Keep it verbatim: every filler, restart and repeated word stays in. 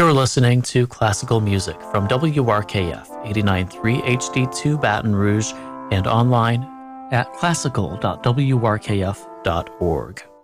You're listening to classical music from W R K F eighty-nine point three H D two Baton Rouge and online at classical dot w r k f dot org.